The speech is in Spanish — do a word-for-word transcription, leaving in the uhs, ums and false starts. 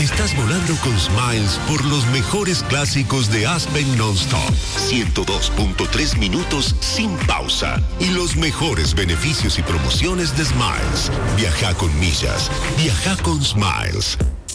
Estás volando con Smiles por los mejores clásicos de Aspen Nonstop. ciento dos punto tres minutos sin pausa. Y los mejores beneficios y promociones de Smiles. Viaja con millas. Viaja con Smiles.